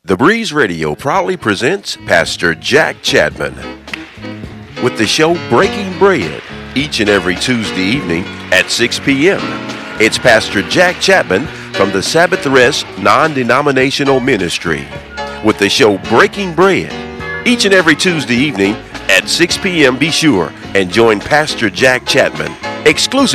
The Breeze Radio proudly presents Pastor Jack Chapman with the show Breaking Bread each and every Tuesday evening at 6 p.m. It's Pastor Jack Chapman from the Sabbath Rest Non-Denominational Ministry with the show Breaking Bread each and every Tuesday evening at 6 p.m. Be sure and join Pastor Jack Chapman exclusively